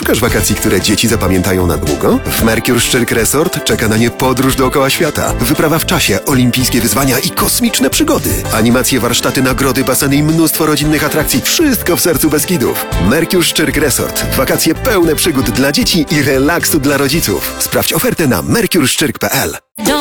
Szukasz wakacji, które dzieci zapamiętają na długo? W Mercure Szczyrk Resort czeka na nie podróż dookoła świata. Wyprawa w czasie, olimpijskie wyzwania i kosmiczne przygody. Animacje, warsztaty, nagrody, baseny i mnóstwo rodzinnych atrakcji. Wszystko w sercu Beskidów. Mercure Szczyrk Resort. Wakacje pełne przygód dla dzieci i relaksu dla rodziców. Sprawdź ofertę na mercureszczyrk.pl.